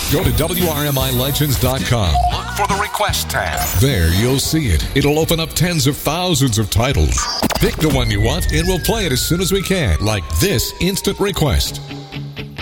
Go to WRMILegends.com. Look for the Request tab. There you'll see it. It'll open up tens of thousands of titles. Pick the one you want and we'll play it as soon as we can, like this instant request.